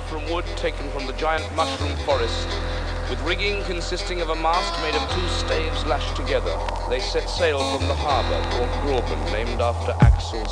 from wood taken from the giant mushroom forest, with rigging consisting of a mast made of 2 staves lashed together. They set sail from the harbour, Port Gräuben, named after Axel